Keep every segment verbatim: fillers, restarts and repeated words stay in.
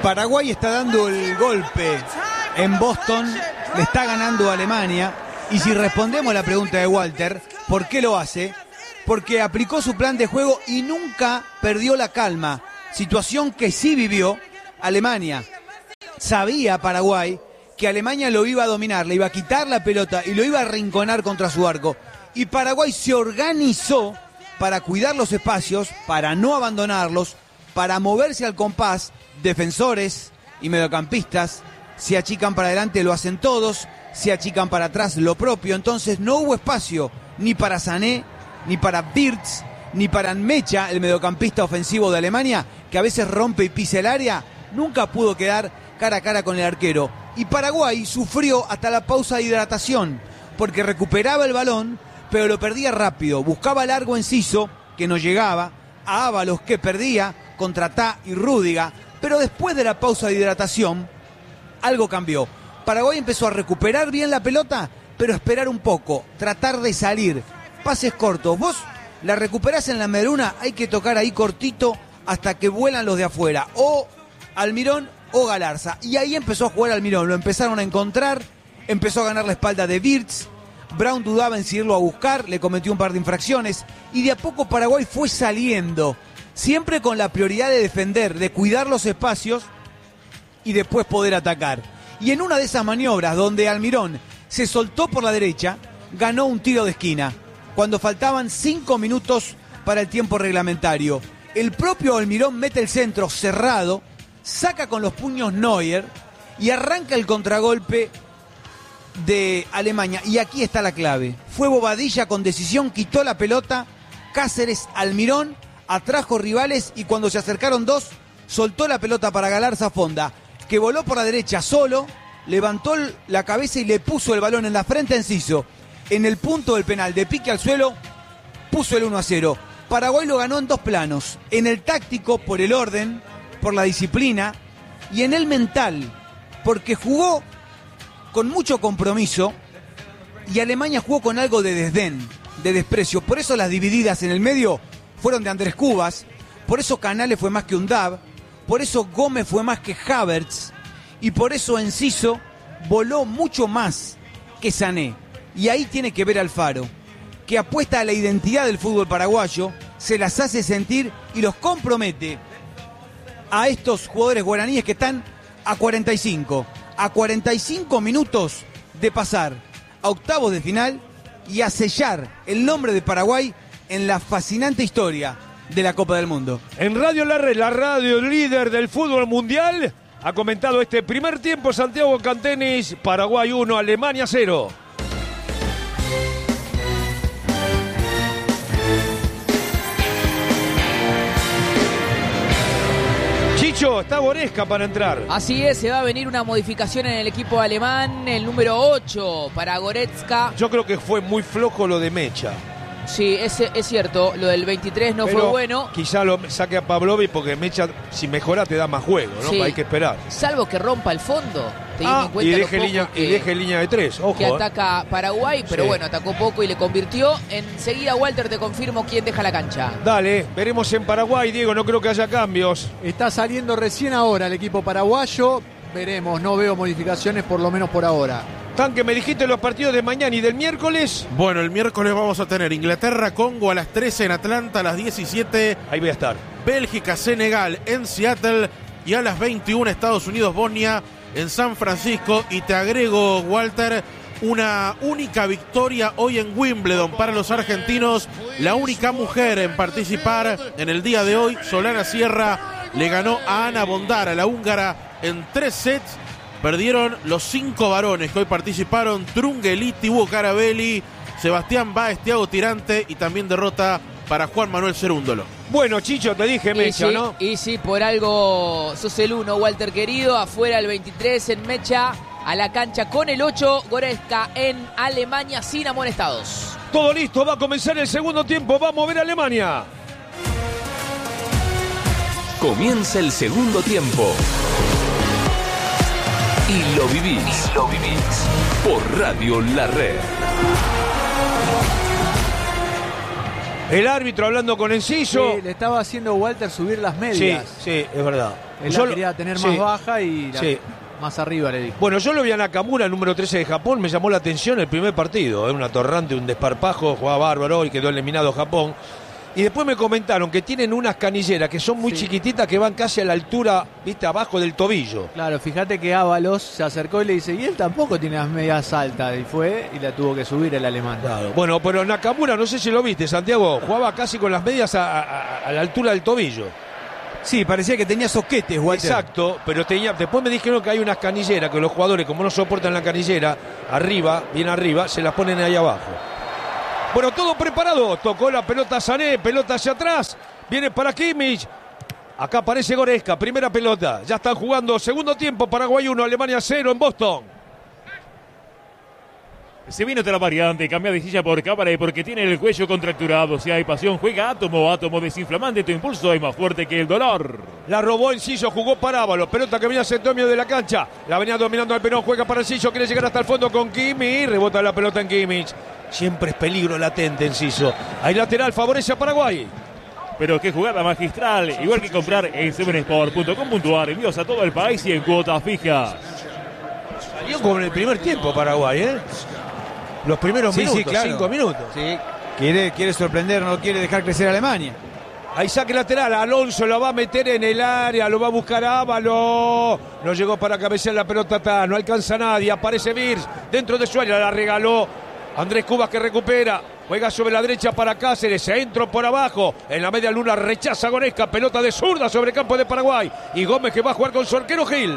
Paraguay está dando el golpe en Boston, le está ganando a Alemania. Y si respondemos a la pregunta de Walter, ¿por qué lo hace? Porque aplicó su plan de juego y nunca perdió la calma. Situación que sí vivió Alemania. Sabía Paraguay que Alemania lo iba a dominar, le iba a quitar la pelota y lo iba a arrinconar contra su arco. Y Paraguay se organizó para cuidar los espacios, para no abandonarlos, para moverse al compás. Defensores y mediocampistas se achican para adelante, lo hacen todos, se achican para atrás, lo propio. Entonces no hubo espacio ni para Sané, ni para Wirtz, ni para Mecha, el mediocampista ofensivo de Alemania, que a veces rompe y pisa el área. Nunca pudo quedar cara a cara con el arquero. Y Paraguay sufrió hasta la pausa de hidratación, porque recuperaba el balón, pero lo perdía rápido. Buscaba largo Enciso, que no llegaba, a Ábalos, que perdía, contra Tá y Rúdiga. Pero después de la pausa de hidratación, algo cambió. Paraguay empezó a recuperar bien la pelota, pero esperar un poco, tratar de salir. Pases cortos. Vos la recuperás en la meduna, hay que tocar ahí cortito hasta que vuelan los de afuera. O Almirón o Galarza. Y ahí empezó a jugar Almirón. Lo empezaron a encontrar, empezó a ganar la espalda de Wirtz. Brown dudaba en si irlo a buscar, le cometió un par de infracciones. Y de a poco Paraguay fue saliendo. Siempre con la prioridad de defender, de cuidar los espacios y después poder atacar. Y en una de esas maniobras donde Almirón se soltó por la derecha, ganó un tiro de esquina, cuando faltaban cinco minutos para el tiempo reglamentario. El propio Almirón mete el centro cerrado, saca con los puños Neuer y arranca el contragolpe de Alemania. Y aquí está la clave. Fue Bobadilla con decisión, quitó la pelota, Cáceres, Almirón, atrajo rivales y cuando se acercaron dos, soltó la pelota para Galarza Fonda, que voló por la derecha solo, levantó la cabeza y le puso el balón en la frente a Enciso. En el punto del penal, de pique al suelo, puso el uno a cero. Paraguay lo ganó en dos planos. En el táctico, por el orden, por la disciplina, y en el mental, porque jugó con mucho compromiso y Alemania jugó con algo de desdén, de desprecio. Por eso las divididas en el medio fueron de Andrés Cubas, por eso Canales fue más que Undav, por eso Gómez fue más que Havertz, y por eso Enciso voló mucho más que Sané. Y ahí tiene que ver Alfaro, que apuesta a la identidad del fútbol paraguayo, se las hace sentir y los compromete a estos jugadores guaraníes que están a cuarenta y cinco, a cuarenta y cinco minutos de pasar a octavos de final y a sellar el nombre de Paraguay en la fascinante historia de la Copa del Mundo. En Radio La Red, la radio líder del fútbol mundial, ha comentado este primer tiempo Santiago Cantenis. Paraguay uno, Alemania cero. Chicho, está Boresca para entrar. Así es, se va a venir una modificación en el equipo alemán, el número ocho para Goretzka. Yo creo que fue muy flojo lo de Mecha. Sí, es, es cierto, lo del veintitrés no Pero fue bueno. Quizá lo saque a Pavlovic porque Mecha, si mejora, te da más juego, ¿no? Sí. Hay que esperar. Salvo que rompa el fondo. Ah, en y, lo deje poco línea, que, y deje línea de tres, ojo. que ataca Paraguay, pero Sí. bueno, atacó poco y le convirtió. Enseguida, Walter, te confirmo quién deja la cancha. Dale, veremos en Paraguay, Diego, no creo que haya cambios. Está saliendo recién ahora el equipo paraguayo. Veremos, no veo modificaciones por lo menos por ahora. Tanque, me dijiste los partidos de mañana y del miércoles. Bueno, el miércoles vamos a tener Inglaterra-Congo a las trece en Atlanta, a las diecisiete. Ahí voy a estar. Bélgica-Senegal en Seattle y a las veintiuna Estados Unidos-Bosnia en San Francisco. Y te agrego, Walter, una única victoria hoy en Wimbledon para los argentinos. La única mujer en participar en el día de hoy, Solana Sierra, le ganó a Ana Bondara, la húngara, en tres sets. Perdieron los cinco varones que hoy participaron: Trungelí, Thibaut Carabelli, Sebastián Báez, Thiago Tirante, y también derrota para Juan Manuel Cerúndolo. Bueno, Chicho, te dije Mecha, y sí, ¿no? Y sí, por algo sos el uno, Walter querido. Afuera el veintitrés en Mecha, a la cancha con el ocho, Goretzka en Alemania sin amonestados. Todo listo, va a comenzar el segundo tiempo, va a mover Alemania. Comienza el segundo tiempo. Y lo vivís, y lo vivís por Radio La Red. El árbitro hablando con Enciso. Sí, le estaba haciendo Walter subir las medias. Sí, sí, es verdad. Él Yo la lo- quería tener sí, más baja y la- sí. más arriba le dijo. Bueno, yo lo vi a Nakamura, el número trece de Japón, me llamó la atención el primer partido. Es un atorrante, un desparpajo, jugaba bárbaro y quedó eliminado Japón. Y después me comentaron que tienen unas canilleras que son muy Sí. chiquititas que van casi a la altura, viste, abajo del tobillo. Claro, fíjate que Ábalos se acercó y le dice, y él tampoco tiene las medias altas. Y fue y la tuvo que subir el alemán. Claro. Bueno, pero Nakamura, no sé si lo viste, Santiago, jugaba casi con las medias a, a- a la altura del tobillo. Sí, parecía que tenía soquetes, Walter. Exacto, pero tenía, después me dijeron que hay unas canilleras que los jugadores, como no soportan la canillera, arriba, bien arriba, se las ponen ahí abajo. Bueno, todo preparado, tocó la pelota Sané, pelota hacia atrás, viene para Kimmich. Acá aparece Goretzka, primera pelota, ya están jugando segundo tiempo, Paraguay uno, Alemania cero en Boston. Se viene otra variante, cambia de silla por Cámara porque tiene el cuello contracturado. Si hay pasión, juega Átomo, Átomo desinflamante, tu impulso es más fuerte que el dolor. La robó Enciso, jugó para Ábalos, pelota que venía hacia el medio de la cancha, la venía dominando el Perón, juega para Enciso, quiere llegar hasta el fondo con Kimmich, rebota la pelota en Kimmich. Siempre es peligro latente Enciso. Hay lateral, favorece a Paraguay. Pero qué jugada magistral, igual que comprar en seven sport punto com punto a r, envíos a todo el país y en cuotas fijas. Salió como en el primer tiempo Paraguay, ¿eh? Los primeros Sí, minutos, sí, claro. cinco minutos. Sí, quiere, quiere sorprender, no quiere dejar crecer a Alemania. Ahí saque lateral, Alonso lo va a meter en el área, lo va a buscar Ábalos. No llegó para cabecear la pelota, está, no alcanza nadie, aparece Virs dentro de su área, la regaló Andrés Cubas que recupera. Juega sobre la derecha para Cáceres, centro por abajo, en la media luna rechaza Goretzka, pelota de zurda sobre campo de Paraguay. Y Gómez que va a jugar con su arquero Gil.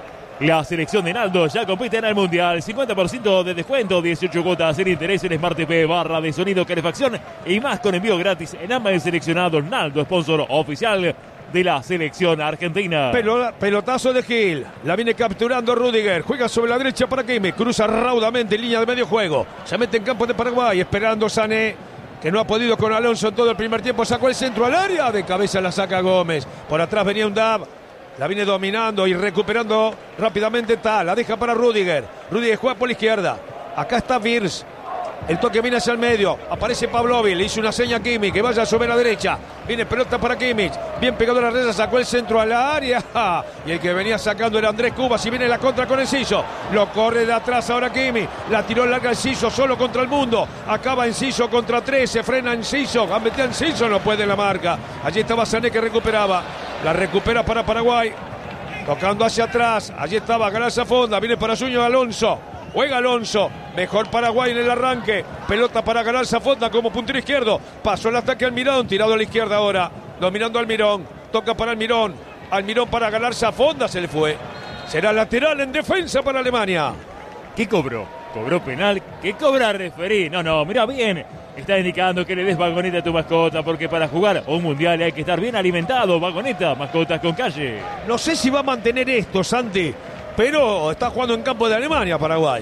La selección de Naldo ya compite en el Mundial. cincuenta por ciento de descuento, dieciocho cuotas sin interés en Smart T V, barra de sonido, calefacción y más con envío gratis en ambas seleccionados. Naldo, sponsor oficial de la selección argentina. Pelo- pelotazo de Gil, la viene capturando Rüdiger, juega sobre la derecha para Kimmich, cruza raudamente en línea de medio juego, se mete en campo de Paraguay, esperando Sané, que no ha podido con Alonso en todo el primer tiempo, sacó el centro al área, de cabeza la saca Gómez, por atrás venía un Dab, la viene dominando y recuperando rápidamente, está, la deja para Rüdiger, Rüdiger juega por la izquierda, acá está Virs. El toque viene hacia el medio, aparece Pavlovic, le hizo una seña a Kimmich, que vaya sobre la derecha, viene pelota para Kimmich, bien pegado a la red, sacó el centro a la área, y el que venía sacando era Andrés Cubas, y viene la contra con Enciso, lo corre de atrás ahora Kimmich, la tiró larga Enciso, solo contra el mundo, acaba Enciso contra tres, se frena Enciso, ha metido Enciso, no puede en la marca, allí estaba Sané que recuperaba, la recupera para Paraguay, tocando hacia atrás, allí estaba Galarza Fonda, viene para Suño Alonso, juega Alonso, mejor Paraguay en el arranque, pelota para Galarza Fonda como puntero izquierdo, pasó el ataque Almirón, tirado a la izquierda ahora, dominando Almirón, toca para Almirón, Almirón para Galarza Fonda, se le fue, será lateral en defensa para Alemania. ¿Qué cobró? ¿Cobró penal? ¿Qué cobra referí? No, no, mira bien. Está indicando que le des vagoneta a tu mascota porque para jugar un mundial hay que estar bien alimentado. Vagoneta, mascotas con calle. No sé si va a mantener esto, Santi, pero está jugando en campo de Alemania, Paraguay.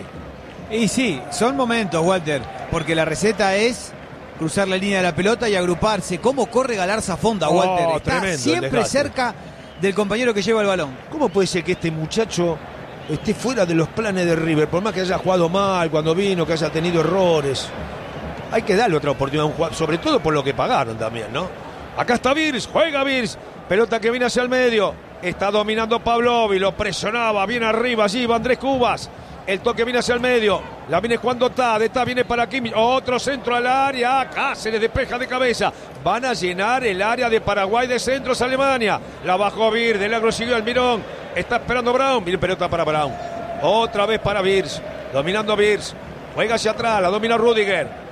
Y sí, son momentos, Walter, porque la receta es cruzar la línea de la pelota y agruparse. ¿Cómo corre Galarza Fonda, Oh, Walter? Está tremendo el siempre desgaste. cerca del compañero que lleva el balón. ¿Cómo puede ser que este muchacho esté fuera de los planes de River? Por más que haya jugado mal cuando vino, que haya tenido errores. Hay que darle otra oportunidad a un jugador, sobre todo por lo que pagaron también, ¿no? Acá está Virs, juega Virs. Pelota que viene hacia el medio. Está dominando Pavlovic, lo presionaba bien arriba allí va Andrés Cubas. El toque viene hacia el medio. La viene jugando Tade, Tade viene para Kimmich. Otro centro al área. Acá se le despeja de cabeza. Van a llenar el área de Paraguay de centros Alemania. La bajó Vir, del agro siguió Almirón. Está esperando Brown. Viene pelota para Brown. Otra vez para Virs. Dominando Virs. Juega hacia atrás, la domina Rüdiger.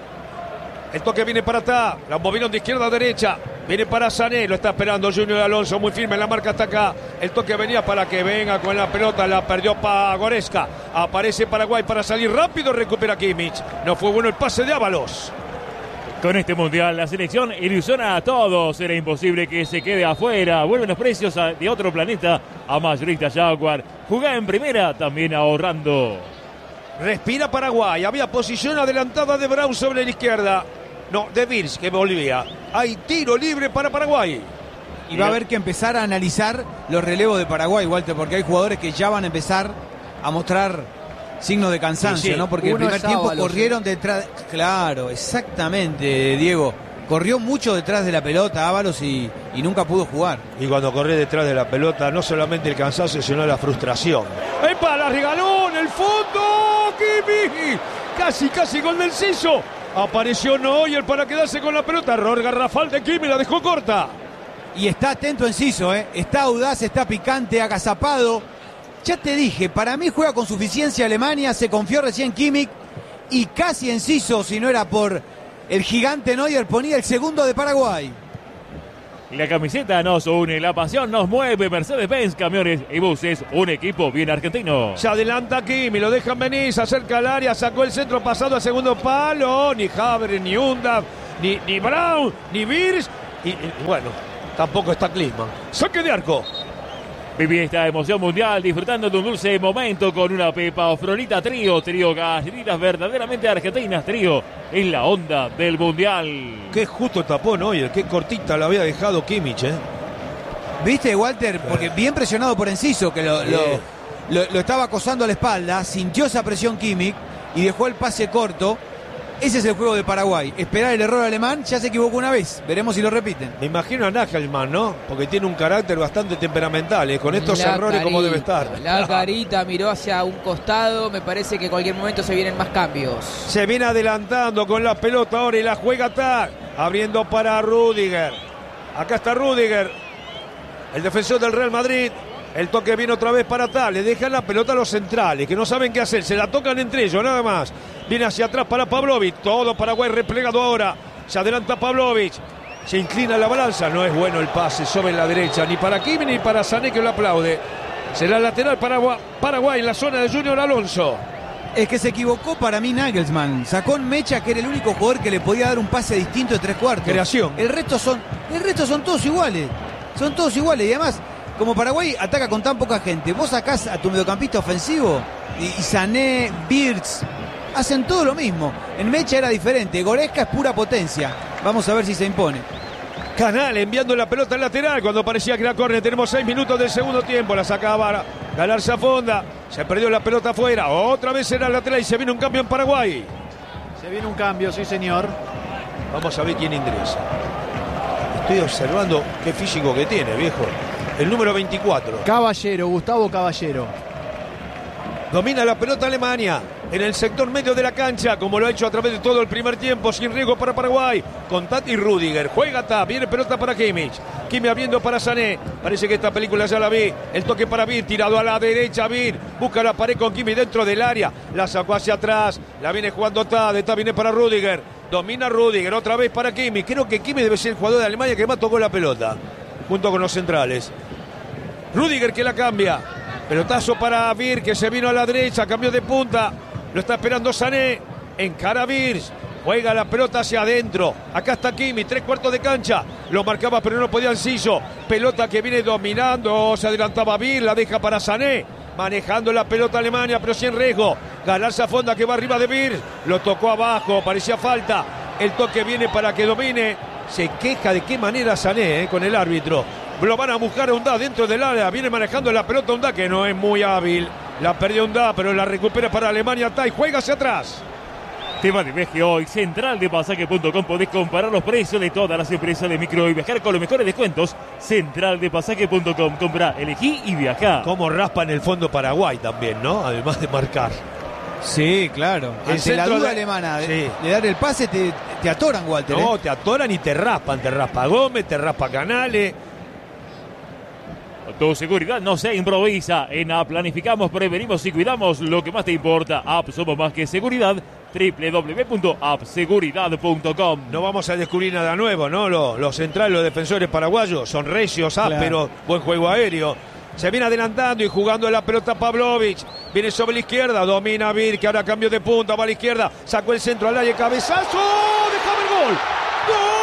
El toque viene para atrás, la movieron de izquierda a derecha, viene para Sané, lo está esperando Junior Alonso, muy firme en la marca hasta acá. El toque venía para que venga con la pelota, la perdió para Goretzka. Aparece Paraguay para salir rápido, recupera Kimmich. No fue bueno el pase de Ábalos. Con este mundial, la selección ilusiona a todos. Era imposible que se quede afuera. Vuelven los precios a- de otro planeta a mayorista Jaguar. Jugá en primera, también ahorrando. Respira Paraguay, había posición adelantada de Brown sobre la izquierda. No, de Virs que volvía. Hay tiro libre para Paraguay. Y va a haber que empezar a analizar los relevos de Paraguay, Walter, porque hay jugadores que ya van a empezar a mostrar signos de cansancio, Sí, sí. ¿no? Porque el Uno primer es tiempo Ábalos, corrieron detrás. Claro, exactamente, Diego. corrió mucho detrás de la pelota Ábalos y, y nunca pudo jugar. Y cuando corre detrás de la pelota, no solamente el cansancio, sino la frustración. ¡Epa! La regaló en el fondo. ¡Kimi! Casi, casi gol del Ciso. Apareció Neuer para quedarse con la pelota. Error garrafal de Kimi, la dejó corta. Y está atento Enciso, ¿eh? Está audaz, está picante, agazapado. Ya te dije, para mí juega con suficiencia Alemania, se confió recién Kimmich y casi Enciso, si no era por el gigante Neuer, ponía el segundo de Paraguay. La camiseta nos une, la pasión nos mueve. Mercedes-Benz, camiones y buses, un equipo bien argentino. Se adelanta Kimi, lo dejan venir, se acerca al área, sacó el centro pasado a segundo palo. Ni Haber, ni Undav, ni, ni Brown, ni Virs. Y, y bueno, tampoco está Klinsmann. Saque de arco. Viví esta emoción mundial disfrutando de un dulce momento con una Pepa Ofronita Trío. Trío galletitas verdaderamente argentinas. Trío en la onda del mundial. Qué justo tapó Neuer, qué cortita la había dejado Kimmich, ¿eh? ¿Viste, Walter? Porque bien presionado por Enciso, que lo, lo, lo, lo estaba acosando a la espalda, sintió esa presión Kimmich y dejó el pase corto. Ese es el juego de Paraguay. Esperar el error alemán, ya se equivocó una vez. Veremos si lo repiten. Me imagino a Nagelsmann, ¿no? Porque tiene un carácter bastante temperamental, ¿eh? Con estos La errores carita, como debe estar. La carita miró hacia un costado. Me parece que en cualquier momento se vienen más cambios. Se viene adelantando con la pelota ahora y la juega Tag. Abriendo para Rüdiger. Acá está Rüdiger, el defensor del Real Madrid. El toque viene otra vez para Tag. Le dejan la pelota a los centrales, que no saben qué hacer. Se la tocan entre ellos, nada más. Viene hacia atrás para Pavlovic. Todo Paraguay replegado ahora. Se adelanta Pavlovic. Se inclina la balanza. No es bueno el pase sobre la derecha. Ni para Kimi ni para Sané, que lo aplaude. Será lateral para Paraguay en la zona de Junior Alonso. Es que se equivocó para mí Nagelsmann. Sacó en Mecha, que era el único jugador que le podía dar un pase distinto de tres cuartos. Creación. El resto son, el resto son todos iguales. Son todos iguales. Y además, como Paraguay ataca con tan poca gente, vos sacás a tu mediocampista ofensivo y, y Sané, Birz, hacen todo lo mismo. En Mecha era diferente. Goretzka es pura potencia. Vamos a ver si se impone. Canal enviando la pelota al lateral cuando parecía que era córner. Tenemos seis minutos del segundo tiempo. La sacaba Galarza a Fonda. Se perdió la pelota afuera. Otra vez era el lateral y se viene un cambio en Paraguay. Se viene un cambio, sí señor. Vamos a ver quién ingresa. Estoy observando qué físico que tiene, viejo. El número veinticuatro. Caballero, Gustavo Caballero. Domina la pelota Alemania en el sector medio de la cancha, como lo ha hecho a través de todo el primer tiempo, sin riesgo para Paraguay. Con Tati y Rüdiger. Juega Tati, viene pelota para Kimmich. Kimmich abriendo para Sané. Parece que esta película ya la vi. El toque para Vir, tirado a la derecha. Vir busca la pared con Kimmich dentro del área. La sacó hacia atrás. La viene jugando Tati. Tati viene para Rüdiger. Domina Rüdiger otra vez para Kimmich. Creo que Kimmich debe ser el jugador de Alemania que más tocó la pelota, junto con los centrales. Rüdiger que la cambia. Pelotazo para Vir, que se vino a la derecha, cambió de punta. Lo está esperando Sané. Encara Vir. Juega la pelota hacia adentro. Acá está Kimmich, tres cuartos de cancha. Lo marcaba, pero no podía Enciso. Pelota que viene dominando. Se adelantaba Vir, la deja para Sané. Manejando la pelota Alemania, pero sin riesgo. Galarza Fonda que va arriba de Vir. Lo tocó abajo, parecía falta. El toque viene para que domine. Se queja de qué manera Sané, eh, con el árbitro. Lo van a buscar a Undá dentro del área. Viene manejando la pelota Undá, que no es muy hábil. La perdió Undá, pero la recupera para Alemania. Tai juega hacia atrás. Tema de viaje hoy. Central de pasaje punto com. Podés comparar los precios de todas las empresas de micro y viajar con los mejores descuentos. Central de pasaje punto com. Comprá, elegí y viajá. Como raspa en el fondo Paraguay también, ¿no? Además de marcar. Sí, claro. El Ante la centro duda de- alemana de, Sí. de dar el pase, te, te atoran, Walter. No, ¿eh? te atoran y te raspan. Te raspa Gómez, te raspa Canales. Tu seguridad no se improvisa. En A planificamos, prevenimos y cuidamos lo que más te importa. App somos más que seguridad. doble u doble u doble u punto app seguridad punto com. No vamos a descubrir nada nuevo, ¿no? Los, los centrales, los defensores paraguayos son recios, ásperos, buen juego aéreo. Se viene adelantando y jugando la pelota Pavlovic. Viene sobre la izquierda, domina Vir, que ahora cambio de punta, va a la izquierda. Sacó el centro al área, cabezazo. ¡Dejaba el gol! ¡Gol!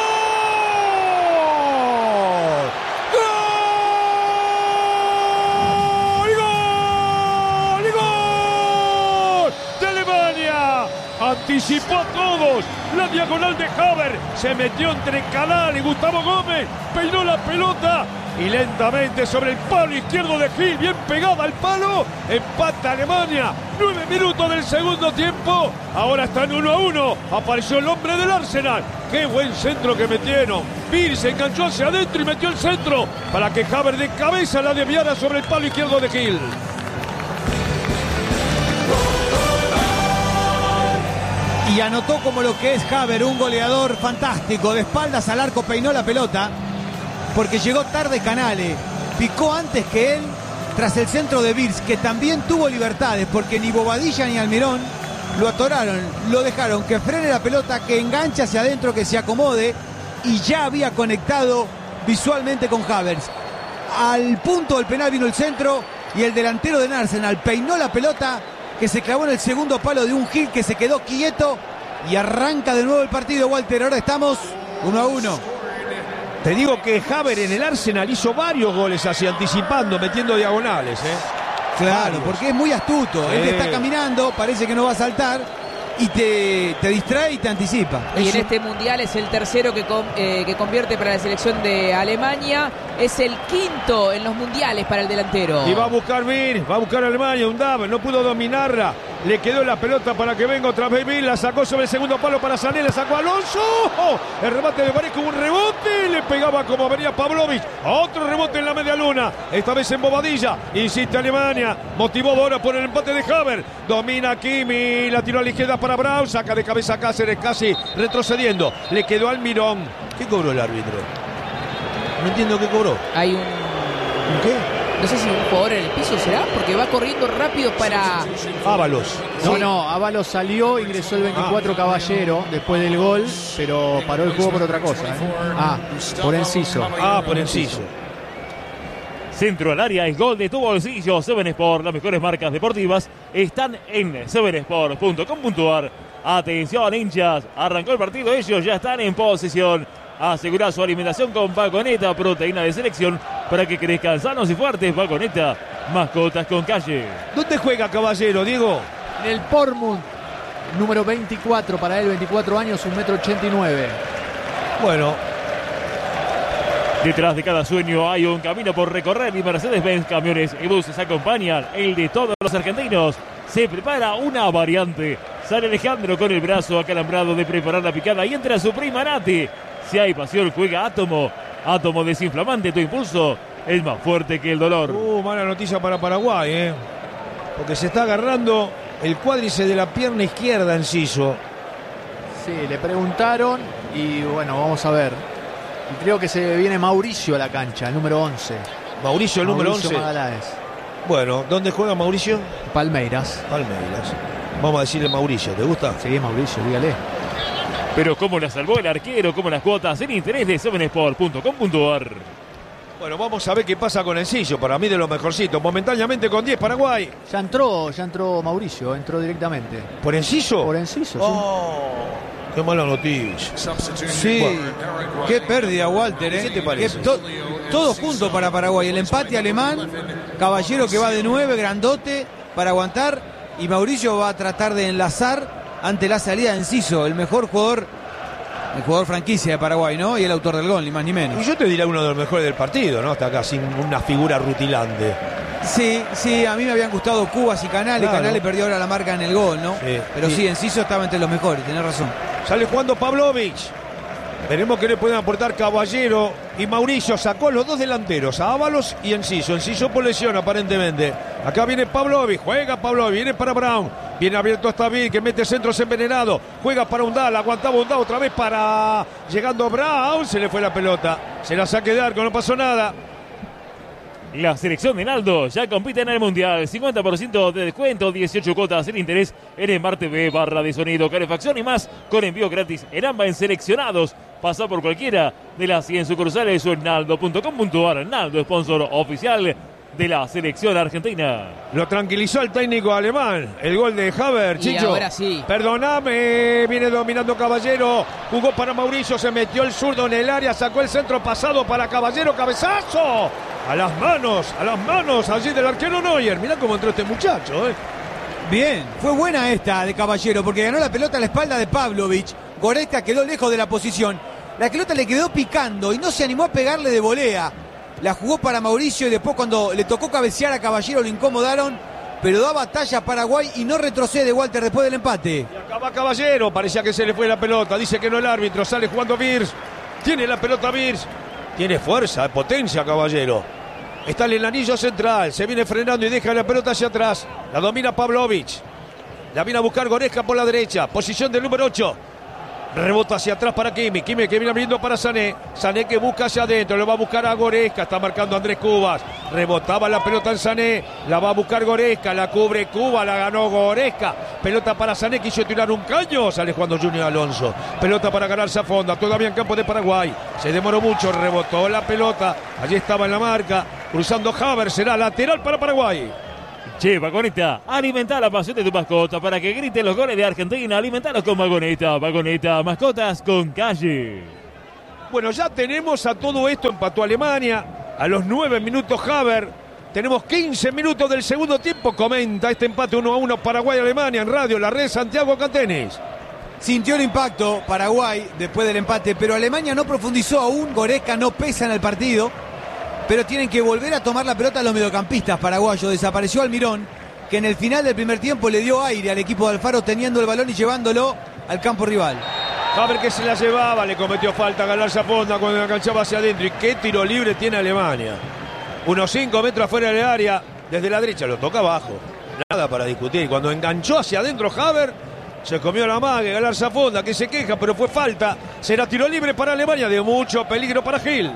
Anticipó a todos. La diagonal de Haber se metió entre Canal y Gustavo Gómez. Peinó la pelota y lentamente sobre el palo izquierdo de Gil, bien pegada al palo, empata Alemania, nueve minutos del segundo tiempo, ahora están uno a uno, apareció el hombre del Arsenal, qué buen centro que metieron, Vir se enganchó hacia adentro y metió el centro para que Havertz de cabeza la desviara sobre el palo izquierdo de Gil. Y anotó como lo que es Havertz, un goleador fantástico, de espaldas al arco peinó la pelota, porque llegó tarde Canale, picó antes que él, tras el centro de Virs, que también tuvo libertades, porque ni Bobadilla ni Almirón lo atoraron, lo dejaron que frene la pelota, que enganche hacia adentro, que se acomode, y ya había conectado visualmente con Havertz. Al punto del penal vino el centro, y el delantero de Arsenal peinó la pelota, que se clavó en el segundo palo de un Gil que se quedó quieto, y arranca de nuevo el partido, Walter. Ahora estamos uno a uno. Te digo que Havertz en el Arsenal hizo varios goles así, anticipando, metiendo diagonales, ¿eh? Claro, varios. Porque es muy astuto. Sí. Él está caminando, parece que no va a saltar, y te, te distrae y te anticipa. Y Es en un- este mundial es el tercero que, com- eh, que convierte para la selección de Alemania. Es el quinto en los mundiales para el delantero. Y va a buscar Vir, va a buscar Alemania, un Dav, no pudo dominarla. Le quedó la pelota para que venga otra vez Vir, la sacó sobre el segundo palo para Sané, la sacó Alonso. ¡Oh! El remate de Varés con un rebote, le pegaba como venía Pavlovic. Otro rebote en la media luna, esta vez en Bobadilla. Insiste Alemania, motivó ahora por el empate de Havertz. Domina Kimi, la tiró a la izquierda para Brown, saca de cabeza Cáceres casi retrocediendo. Le quedó Almirón. ¿Qué cobró el árbitro? No entiendo qué cobró. Hay un... ¿Un qué? No sé si un jugador en el piso será, porque va corriendo rápido para... Ábalos. No, no, Ábalos salió, ingresó el veinticuatro Caballero después del gol, pero paró el juego por otra cosa. ¿eh? Ah, por Enciso. Ah, por Enciso. Centro al área, el gol de tu bolsillo. Seven Sport, las mejores marcas deportivas están en seven sport punto com punto a r. Atención, hinchas, arrancó el partido, ellos ya están en posesión. Asegura su alimentación con Vagoneta, proteína de selección para que crezcan sanos y fuertes. Vagoneta, mascotas con calle. ¿Dónde juega Caballero, Diego? En el Portsmouth, número veinticuatro para él, veinticuatro años, un metro ochenta y nueve. Bueno, Detrás de cada sueño hay un camino por recorrer y Mercedes-Benz Camiones y Buses acompañan el de todos los argentinos. Se prepara una variante. Sale Alejandro con el brazo acalambrado de preparar la picada y entra su prima Nati. Si hay pasión, juega Átomo. Átomo desinflamante, tu impulso es más fuerte que el dolor. Uh, mala noticia para Paraguay, ¿eh? Porque se está agarrando el cuádriceps de la pierna izquierda, Enciso. Sí, le preguntaron y bueno, vamos a ver. Y creo que se viene Mauricio a la cancha, el número once. Mauricio, el número Mauricio once. Magaláes. Bueno, ¿dónde juega Mauricio? Palmeiras. Palmeiras. Vamos a decirle Mauricio, ¿te gusta? Sí, Mauricio, dígale. Pero cómo la salvó el arquero, como las cuotas en interés de seven sport punto com punto a r. Bueno, vamos a ver qué pasa con Enciso. Para mí de lo mejorcito. Momentáneamente con diez Paraguay. Ya entró, ya entró Mauricio, entró directamente. ¿Por Enciso? Por Enciso, sí. Oh, qué mala noticia. Sí, qué pérdida, Walter, ¿eh? ¿Qué te parece? Qué to- todo junto para Paraguay. El empate alemán, Caballero que va de nueve, grandote, para aguantar, y Mauricio va a tratar de enlazar ante la salida de Enciso, el mejor jugador, el jugador franquicia de Paraguay, ¿no? Y el autor del gol, ni más ni Y menos. yo te diría uno de los mejores del partido, ¿no? Hasta acá, sin una figura rutilante. Sí, sí, a mí me habían gustado Cubas y Canales. Claro. Canales perdió ahora la marca en el gol, ¿no? Sí. Pero Sí. sí, Enciso estaba entre los mejores, tenés razón. Sale jugando Pavlovic. Veremos qué le pueden aportar Caballero y Mauricio. Sacó a los dos delanteros, a Ábalos y Enciso. Enciso por lesión, aparentemente. Acá viene Pavlovic, juega Pavlovic, viene para Brown. Viene abierto hasta Vir, que mete centros envenenados. Juega para Undal, aguantaba Undal otra vez para... Llegando Brown, se le fue la pelota. Se la saque de arco, no pasó nada. La selección de Naldo ya compite en el Mundial. cincuenta por ciento de descuento, dieciocho cuotas sin interés en Smart T V, barra de sonido, calefacción y más, con envío gratis en ambas en seleccionados. Pasa por cualquiera de las cien sucursales o en naldo punto com punto a r. Naldo, sponsor oficial de la selección argentina. Lo tranquilizó el técnico alemán. El gol de Havertz, Y Chicho. ahora sí. Perdóname, viene dominando Caballero. Jugó para Mauricio, se metió el zurdo en el área, sacó el centro pasado para Caballero, cabezazo. A las manos, a las manos allí del arquero Neuer. Mirá cómo entró este muchacho, ¿eh? Bien, fue buena esta de Caballero porque ganó la pelota a la espalda de Pavlovic. Goretzka quedó lejos de la posición. La pelota le quedó picando y no se animó a pegarle de volea. la jugó para Mauricio y después cuando le tocó cabecear a Caballero lo incomodaron, pero da batalla a Paraguay y no retrocede Walter después del empate. Y acaba Caballero, parecía que se le fue la pelota, dice que no el árbitro, sale jugando Virs, tiene la pelota Virs, tiene fuerza, potencia Caballero. Está en el anillo central, se viene frenando y deja la pelota hacia atrás, la domina Pavlovic, la viene a buscar Goretzka por la derecha, posición del número ocho. Rebota hacia atrás para Kimi. Kimi que viene abriendo para Sané. Sané que busca hacia adentro. Lo va a buscar a Goretzka. Está marcando Andrés Cubas. Rebotaba la pelota en Sané. La va a buscar Goretzka. La cubre Cuba. La ganó Goretzka. Pelota para Sané. Quiso tirar un caño. Sale jugando Junior Alonso. Pelota para ganar Zafonda. Todavía en campo de Paraguay. Se demoró mucho. Rebotó la pelota. Allí estaba en la marca. Cruzando Haver. Será lateral para Paraguay. Che, Vagoneta, alimenta la pasión de tu mascota para que grite los goles de Argentina. Alimentalos con Vagoneta. Vagoneta, mascotas con calle. Bueno, ya tenemos a todo esto. Empató Alemania. A los nueve minutos Haver. Tenemos quince minutos del segundo tiempo. Comenta este empate uno a uno Paraguay-Alemania en radio. La red Santiago Cantenis. Sintió el impacto Paraguay después del empate, pero Alemania no profundizó aún. Goretzka no pesa en el partido. Pero tienen que volver a tomar la pelota a los mediocampistas paraguayos. Desapareció Almirón, que en el final del primer tiempo le dio aire al equipo de Alfaro teniendo el balón y llevándolo al campo rival. Haver que se la llevaba, le cometió falta a Galar Zafonda cuando la enganchaba hacia adentro. Y qué tiro libre tiene Alemania. Unos cinco metros afuera del área, desde la derecha, lo toca abajo. Nada para discutir. Cuando enganchó hacia adentro Haver, se comió la mague Galar Zafonda, que se queja, pero fue falta. Será tiro libre para Alemania, de mucho peligro para Gil.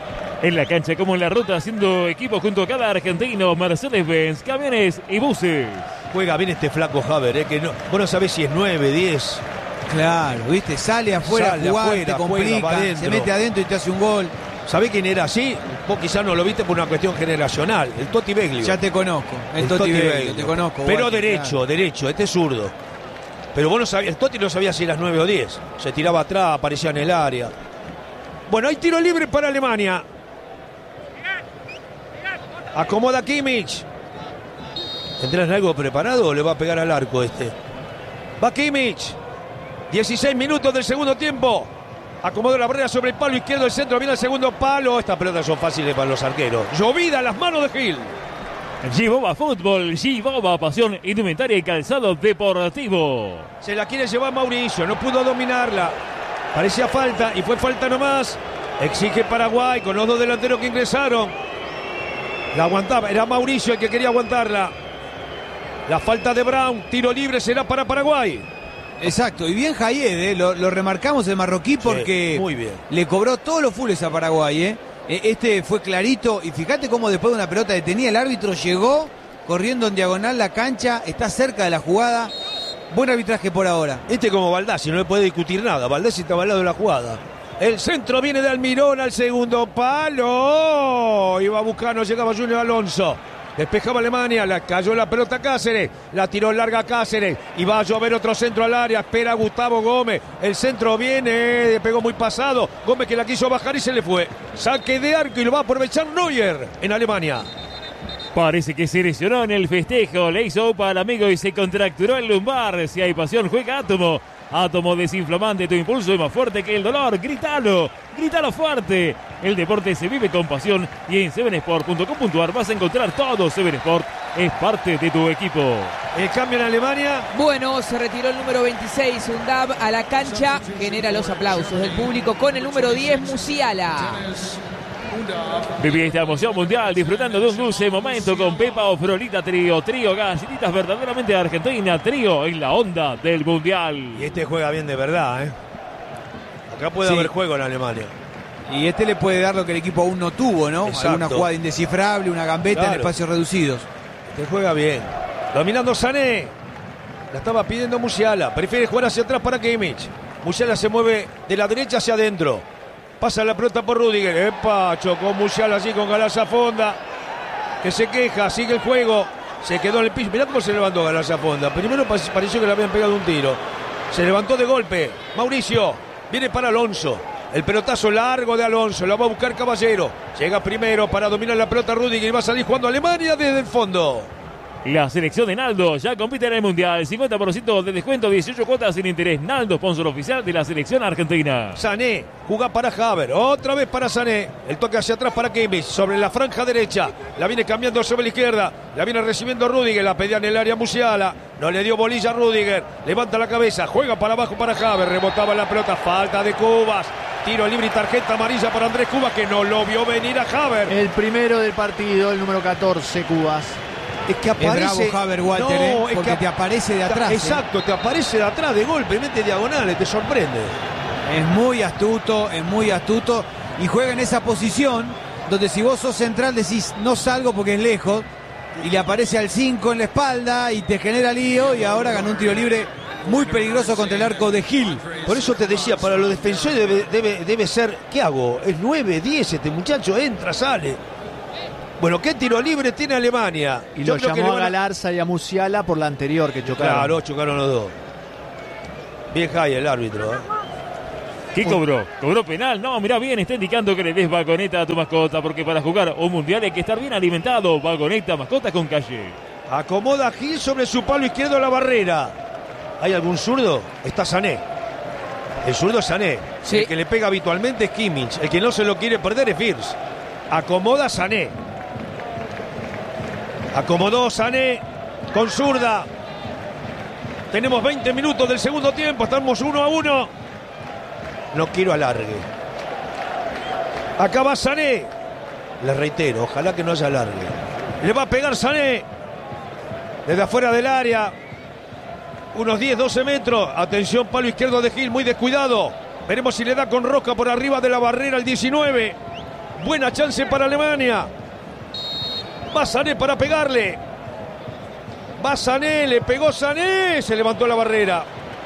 En la cancha como en la ruta, haciendo equipo junto a cada argentino, Mercedes-Benz, camiones y buses. Juega bien este flaco Haver, eh, que no, vos no sabés si es nueve, diez. Claro, viste, sale afuera, Sale a jugar, afuera, te juega, complica, va adentro. se mete adentro y te hace un gol. ¿Sabés quién era así? Vos quizás no lo viste por una cuestión generacional. El Totti Beglio. Ya te conozco, el, El Totti Totti Beglio, Beglio. te conozco. Pero Walter, derecho, claro. derecho, este es zurdo. Pero vos no sabías, el Totti no sabía si eras nueve o diez. Se tiraba atrás, aparecía en el área. Bueno, hay tiro libre para Alemania. Acomoda Kimmich. ¿Tendrán algo preparado o le va a pegar al arco este? Va Kimmich. dieciséis minutos del segundo tiempo. Acomoda la barrera sobre el palo izquierdo, el centro viene al segundo palo. Estas pelotas son fáciles para los arqueros. Llovida a las manos de Gil. G-Boba Fútbol, G-Boba Pasión, indumentaria y calzado deportivo. Se la quiere llevar Mauricio, no pudo dominarla. Parecía falta y fue falta nomás. Exige Paraguay con los dos delanteros que ingresaron. La aguantaba, era Mauricio el que quería aguantarla. La falta de Brown, tiro libre será para Paraguay. Exacto, y bien Jayed, eh, lo, lo remarcamos el marroquí porque Sí, muy bien. le cobró todos los fules a Paraguay. Eh. Este fue clarito y fíjate cómo después de una pelota detenida el árbitro llegó corriendo en diagonal la cancha, está cerca de la jugada. Buen arbitraje por ahora. Este como Baldassi, no le puede discutir nada. Baldassi estaba al lado de la jugada. El centro viene de Almirón al segundo palo. Iba a buscar, no llegaba Junior Alonso. Despejaba Alemania, la cayó la pelota Cáceres, la tiró larga Cáceres y va a llover otro centro al área, espera Gustavo Gómez, el centro viene, pegó muy pasado, Gómez que la quiso bajar y se le fue. Saque de arco y lo va a aprovechar Neuer en Alemania. Parece que se lesionó en el festejo, le hizo upa al amigo y se contracturó el lumbar. Si hay pasión, juega Átomo. Átomo desinflamante, tu impulso es más fuerte que el dolor. Grítalo, grítalo fuerte. El deporte se vive con pasión y en seven sport punto com punto a r vas a encontrar todo. Seven Sport es parte de tu equipo. El cambio en Alemania. Bueno, se retiró el número veintiséis, Undab, a la cancha. Genera los aplausos del público con el número diez, Musiala. Viví esta emoción mundial disfrutando de un dulce momento con Pepa o Frolita Trío. Trío, galletitas verdaderamente argentina. Trío en la onda del mundial. Y este juega bien de verdad, ¿eh? Acá puede Sí. haber juego en Alemania. Y este le puede dar lo que el equipo aún no tuvo, ¿no? Exacto. Alguna jugada indescifrable, una gambeta Claro. en espacios reducidos. Este juega bien. Dominando Sané. La estaba pidiendo Musiala. Prefiere jugar hacia atrás para Kimmich. Musiala se mueve de la derecha hacia adentro. Pasa la pelota por Rudiger. Epa, chocó Musiala así con Galar Zafonda, que se queja, sigue el juego. Se quedó en el piso. Mirá cómo se levantó Galar Zafonda. Primero pareció que le habían pegado un tiro. Se levantó de golpe. Mauricio. Viene para Alonso. El pelotazo largo de Alonso. Lo va a buscar Caballero. Llega primero para dominar la pelota Rudiger y va a salir jugando Alemania desde el fondo. La selección de Naldo ya compite en el Mundial. cincuenta por ciento de descuento, dieciocho cuotas sin interés. Naldo, sponsor oficial de la selección argentina. Sané, juega para Haver, otra vez para Sané. El toque hacia atrás para Kimmich, sobre la franja derecha. La viene cambiando sobre la izquierda. La viene recibiendo Rüdiger, la pedía en el área Musiala. No le dio bolilla a Rüdiger. Levanta la cabeza, juega para abajo para Haver. Rebotaba la pelota, falta de Cubas. Tiro libre y tarjeta amarilla para Andrés Cubas, que no lo vio venir a Haver. El primero del partido, el número catorce, Cubas. Es que aparece. Es bravo Haver, Walter, no, ¿eh? Porque que te aparece de atrás. Exacto, ¿eh? te aparece de atrás de golpe, mete diagonales, te sorprende. Es muy astuto, es muy astuto. Y juega en esa posición donde si vos sos central decís no salgo porque es lejos. Y le aparece al cinco en la espalda y te genera lío. Y ahora ganó un tiro libre muy peligroso contra el arco de Gil. Por eso te decía, para los defensores debe, debe, debe ser, ¿qué hago? Es nueve, diez, este muchacho entra, sale. Bueno, ¿qué tiro libre tiene Alemania? Y Yo lo creo que llamó le a van a- Galarza y a Musiala por la anterior que chocaron. Claro, chocaron los dos. Bien high el árbitro, ¿eh? ¿Qué cobró? ¿Cobró penal? No, mirá bien, está indicando que le des vagoneta a tu mascota, porque para jugar un mundial hay que estar bien alimentado. Vagoneta, mascota con calle. Acomoda Gil sobre su palo izquierdo la barrera. ¿Hay algún zurdo? Está Sané. El zurdo es Sané. Sí. El que le pega habitualmente es Kimmich. El que no se lo quiere perder es Firth. Acomoda Sané. Acomodó Sané con zurda. Tenemos veinte minutos del segundo tiempo. Estamos uno a uno. No quiero alargue. Acá va Sané. Le reitero, ojalá que no haya alargue. Le va a pegar Sané. Desde afuera del área. Unos diez, doce metros. Atención, palo izquierdo de Gil, muy descuidado. Veremos si le da con Roca por arriba de la barrera el diecinueve. Buena chance para Alemania. Va Sané para pegarle. Va Sané, le pegó Sané. Se levantó la barrera.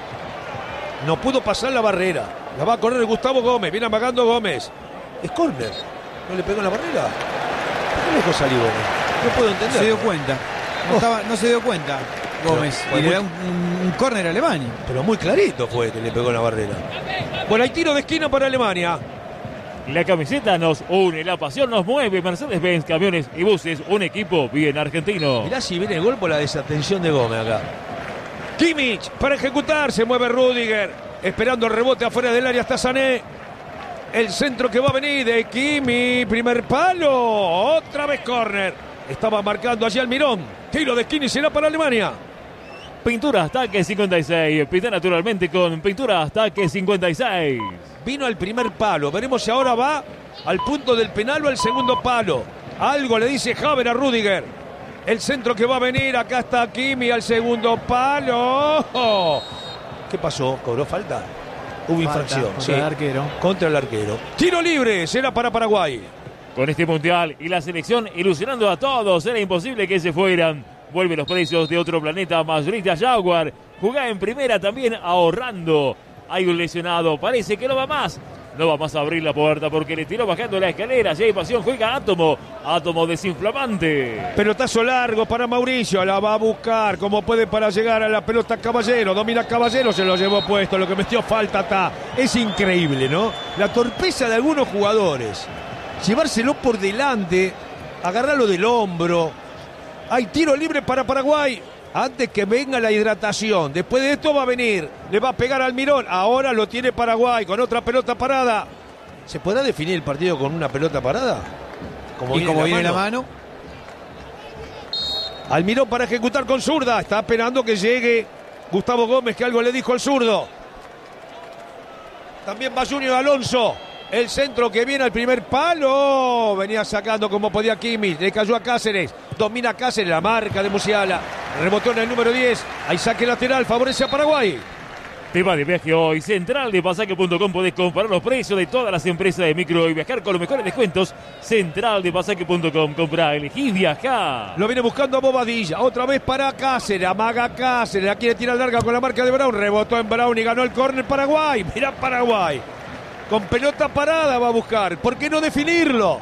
No pudo pasar la barrera. La va a correr Gustavo Gómez. Viene amagando Gómez. Es córner. ¿No le pegó en la barrera? ¿Por qué lejos salió Gómez? No puedo entender. Se dio cuenta. No, Oh. estaba- no se dio cuenta Gómez. Pero- y le da un, un, un córner a Alemania. Pero muy clarito fue que le pegó en la barrera. Bueno, hay tiro de esquina para Alemania. La camiseta nos une, la pasión nos mueve. Mercedes-Benz, camiones y buses, un equipo bien argentino. Mirá si viene el gol por la desatención de Gómez acá. Kimmich para ejecutar, se mueve Rüdiger. Esperando el rebote afuera del área está Sané. El centro que va a venir de Kimmich. Primer palo. Otra vez córner. Estaba marcando allí Almirón. Tiro de esquina y será para Alemania. Pintura Ataque cincuenta y seis. Pinta naturalmente con Pintura Ataque cincuenta y seis. Vino al primer palo. Veremos si ahora va al punto del penal o al segundo palo. Algo le dice Haver a Rüdiger. El centro que va a venir. Acá está Kimmich al segundo palo. ¿Qué pasó? ¿Cobró falta? Hubo Falta infracción. contra Sí. el arquero. Contra el arquero. Tiro libre. Será para Paraguay. Con este mundial y la selección ilusionando a todos, era imposible que se fueran. Vuelven los precios de otro planeta, mayorista Jaguar. Jugá en primera también ahorrando. Hay un lesionado, parece que no va más. No va más a abrir la puerta porque le tiró bajando la escalera. Si hay pasión, juega Átomo. Átomo desinflamante. Pelotazo largo para Mauricio. La va a buscar como puede para llegar a la pelota Caballero. Domina Caballero, se lo llevó puesto. Lo que metió falta está. Es increíble, ¿no? La torpeza de algunos jugadores. Llevárselo por delante. Agarrarlo del hombro. Hay tiro libre para Paraguay. Antes que venga la hidratación. Después de esto va a venir. Le va a pegar al Almirón. Ahora lo tiene Paraguay con otra pelota parada. ¿Se podrá definir el partido con una pelota parada? Como y como viene la mano. Almirón para ejecutar con zurda. Está esperando que llegue Gustavo Gómez, que algo le dijo al zurdo. También va Junior Alonso. El centro que viene al primer palo. Venía sacando como podía Kimmich. Le cayó a Cáceres. Domina Cáceres. La marca de Musiala. Rebotó en el número diez. Hay saque lateral. Favorece a Paraguay. Te va de viaje hoy. Central de pasaje punto com. Podés comparar los precios de todas las empresas de micro y viajar con los mejores descuentos. Central de pasaje punto com. Comprá, elegí, viajá. Lo viene buscando a Bobadilla. Otra vez para Cáceres. Amaga Cáceres. La quiere tirar larga con la marca de Brown. Rebotó en Brown y ganó el córner Paraguay. Mirá Paraguay. Con pelota parada va a buscar. ¿Por qué no definirlo?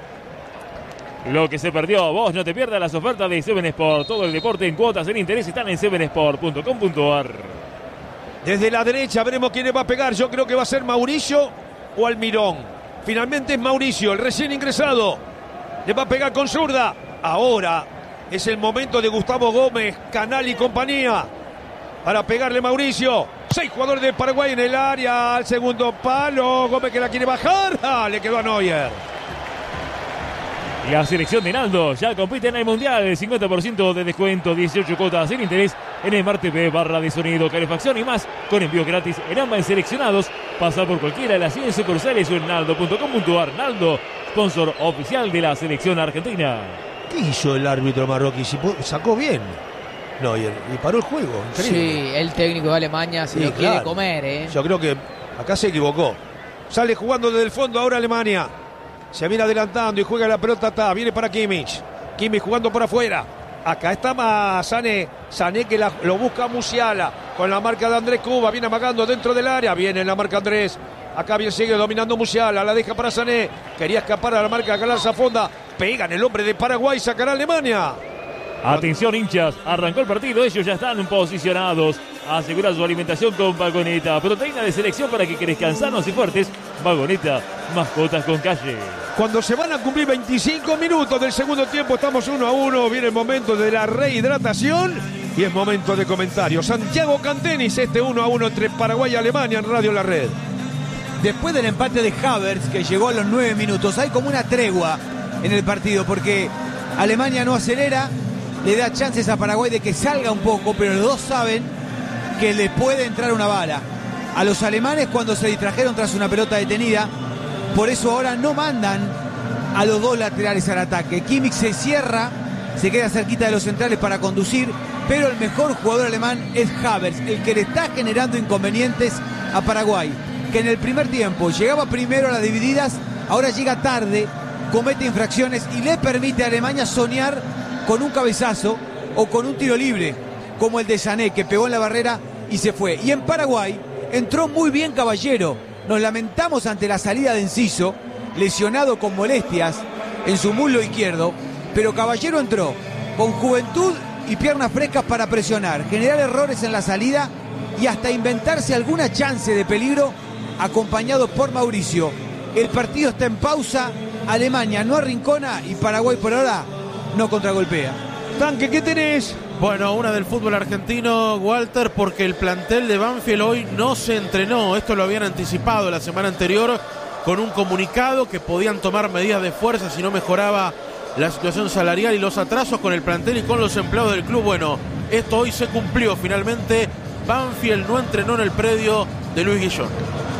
Lo que se perdió, vos no te pierdas las ofertas de Seven Sport. Todo el deporte en cuotas en interés están en seven sport punto com punto a r. Desde la derecha veremos quién le va a pegar. Yo creo que va a ser Mauricio o Almirón. Finalmente es Mauricio, el recién ingresado. Le va a pegar con zurda. Ahora Es el momento de Gustavo Gómez, Canal y compañía. Para pegarle Mauricio. Seis jugadores de Paraguay en el área. Al segundo palo. Gómez que la quiere bajar. Ah, le quedó a Neuer. La selección de Naldo ya compite en el Mundial. cincuenta por ciento de descuento, dieciocho cuotas sin interés en Smart T V, barra de sonido, calefacción y más. Con envío gratis en ambas seleccionados. Pasa por cualquiera de las cien sucursales o en naldo punto com punto ar. Naldo, sponsor oficial de la selección argentina. ¿Qué hizo el árbitro marroquí? Sacó bien Neuer y paró el juego. Increíble. Sí, el técnico de Alemania se Sí, lo quiere claro. comer, ¿eh? Yo creo que acá se equivocó. Sale jugando desde el fondo ahora Alemania. Se viene adelantando y juega la pelota. Está, viene para Kimmich. Kimmich jugando por afuera. Acá está más Sané. Sané que la, lo busca Musiala. Con la marca de Andrés Cuba. Viene amagando dentro del área. Viene la marca Andrés. Acá bien sigue dominando Musiala. La deja para Sané. Quería escapar a la marca de Galarza Fonda. Pegan el hombre de Paraguay. Sacará Alemania. Atención hinchas, arrancó el partido, ellos ya están posicionados. Asegura su alimentación con Vagoneta, proteína de selección para que crezcan sanos y fuertes. Vagoneta, mascotas con calle. Cuando se van a cumplir veinticinco minutos del segundo tiempo, estamos uno a uno. Viene el momento de la rehidratación y es momento de comentarios. Santiago Cantenis, este uno a uno entre Paraguay y Alemania en Radio La Red. Después del empate de Havertz, que llegó a los nueve minutos, hay como una tregua en el partido, porque Alemania no acelera, le da chances a Paraguay de que salga un poco, pero los dos saben que le puede entrar una bala a los alemanes cuando se distrajeron tras una pelota detenida. Por eso ahora no mandan a los dos laterales al ataque. Kimmich se cierra, se queda cerquita de los centrales para conducir, pero el mejor jugador alemán es Havertz, el que le está generando inconvenientes a Paraguay, que en el primer tiempo llegaba primero a las divididas, ahora llega tarde, comete infracciones y le permite a Alemania soñar con un cabezazo o con un tiro libre, como el de Sané, que pegó en la barrera y se fue. Y en Paraguay entró muy bien Caballero. Nos lamentamos ante la salida de Enciso, lesionado con molestias en su muslo izquierdo, pero Caballero entró con juventud y piernas frescas para presionar, generar errores en la salida y hasta inventarse alguna chance de peligro, acompañado por Mauricio. El partido está en pausa, Alemania no arrincona y Paraguay por ahora no contragolpea. Tanque, ¿qué tenés? Bueno, una del fútbol argentino, Walter, porque el plantel de Banfield hoy no se entrenó. Esto lo habían anticipado la semana anterior con un comunicado que podían tomar medidas de fuerza si no mejoraba la situación salarial y los atrasos con el plantel y con los empleados del club. Bueno, esto hoy se cumplió finalmente. Banfield no entrenó en el predio de Luis Guillón.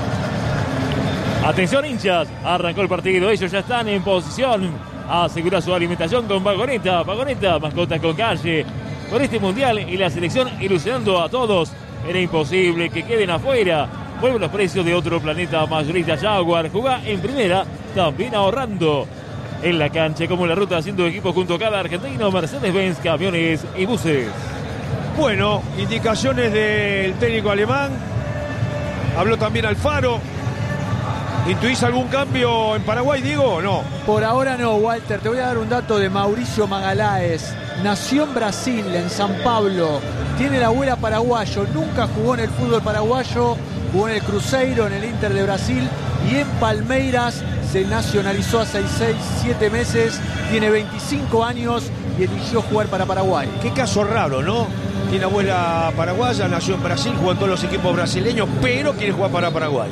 Atención hinchas, arrancó el partido, ellos ya están en posición. Asegura su alimentación con Vagoneta, Vagoneta, mascotas con calle. Con este mundial y la selección ilusionando a todos, era imposible que queden afuera. Vuelven los precios de otro planeta, mayorista Jaguar. Jugá en primera, también ahorrando. En la cancha, como en la ruta, haciendo equipo junto a cada argentino, Mercedes-Benz, camiones y buses. Bueno, indicaciones del técnico alemán. Habló también Alfaro. ¿Intuís algún cambio en Paraguay, Diego, o no? Por ahora no, Walter. Te voy a dar un dato de Mauricio Magaláes. Nació en Brasil, en San Pablo. Tiene la abuela paraguayo. Nunca jugó en el fútbol paraguayo. Jugó en el Cruzeiro, en el Inter de Brasil. Y en Palmeiras se nacionalizó hace seis, siete meses. Tiene veinticinco años y eligió jugar para Paraguay. Qué caso raro, ¿no? Tiene abuela paraguaya, nació en Brasil, jugó en todos los equipos brasileños, pero quiere jugar para Paraguay.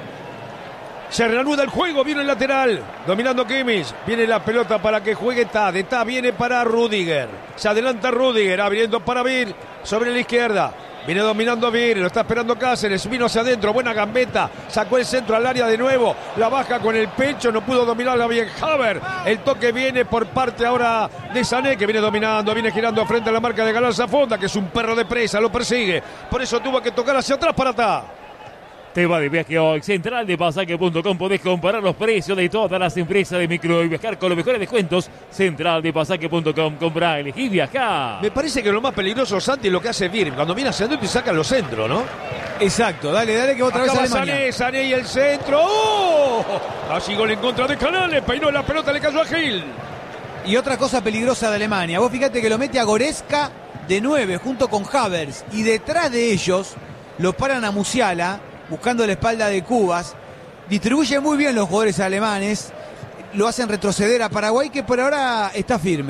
Se reanuda el juego, viene el lateral, dominando Kimmich, viene la pelota para que juegue Tade, Tade viene para Rudiger, se adelanta Rudiger, abriendo para Vir, sobre la izquierda, viene dominando Vir, lo está esperando Cáceres, vino hacia adentro, buena gambeta, sacó el centro al área de nuevo, la baja con el pecho, no pudo dominarla bien Havertz, el toque viene por parte ahora de Sané, que viene dominando, viene girando frente a la marca de Galarza Fonda, que es un perro de presa, lo persigue, por eso tuvo que tocar hacia atrás para Tade. Te va de viaje hoy. Central de Pasaje punto com. Podés comparar los precios de todas las empresas de micro y viajar con los mejores descuentos. Central de Pasaje punto com. Comprá, elegí, viajá. Me parece que lo más peligroso, Santi, es lo que hace Vir. Cuando viene hacia adentro y saca los centros, ¿no? Exacto, dale, dale que otra Acá vez va Alemania. Sané, Sané y el centro. ¡Oh! Así gol en contra de Canales. Peinó la pelota, le cayó a Gil. Y otra cosa peligrosa de Alemania. Vos fíjate que lo mete a Goretzka de nueve junto con Havertz. Y detrás de ellos lo paran a Musiala, buscando la espalda de Cubas. Distribuyen muy bien los jugadores alemanes. Lo hacen retroceder a Paraguay, que por ahora está firme.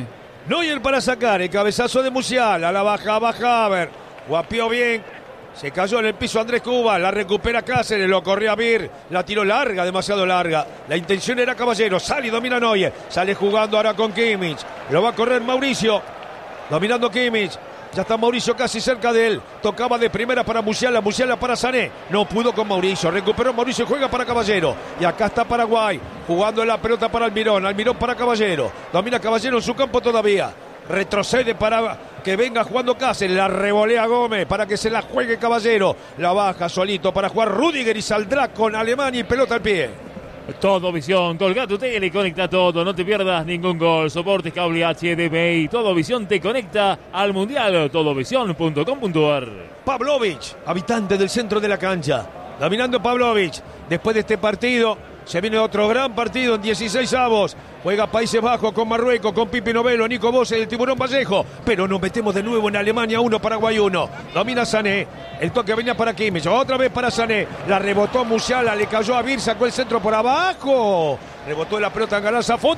Neuer para sacar, el cabezazo de Musiala, la baja, baja, a ver, guapió bien, se cayó en el piso Andrés Cuba, la recupera Cáceres, lo corrió a Vir, la tiró larga, demasiado larga, la intención era Caballero, sale y domina Neuer, sale jugando ahora con Kimmich, lo va a correr Mauricio, dominando Kimmich. Ya está Mauricio casi cerca de él. Tocaba de primera para Musiala, Musiala para Sané. No pudo con Mauricio. Recuperó Mauricio, juega para Caballero. Y acá está Paraguay, jugando la pelota para Almirón. Almirón para Caballero. Domina Caballero en su campo todavía. Retrocede para que venga jugando Cáceres. La revolea Gómez para que se la juegue Caballero. La baja solito para jugar Rüdiger y saldrá con Alemania y pelota al pie. Todo Visión, colga tu tele y conecta todo, no te pierdas ningún gol. Soportes cable H D M I, Todo Visión te conecta al Mundial, todovisión punto com punto ar. Pavlovic, habitante del centro de la cancha, dominando Pavlovic. Después de este partido, se viene otro gran partido en dieciséis avos. Juega Países Bajos con Marruecos, con Pipi Novelo, Nico Bose, el Tiburón Vallejo. Pero nos metemos de nuevo en Alemania uno, Paraguay uno. Domina Sané. El toque venía para Kimmich. Otra vez para Sané. La rebotó Musiala, le cayó a Vir, sacó el centro por abajo. Rebotó la pelota en Galán Zafón.